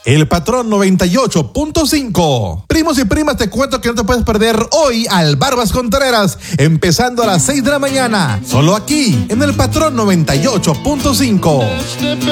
El Patrón 98.5. Primos y primas, te cuento que no te puedes perder hoy al Barbas Contreras, empezando a las 6 de la mañana, solo aquí en el Patrón 98.5.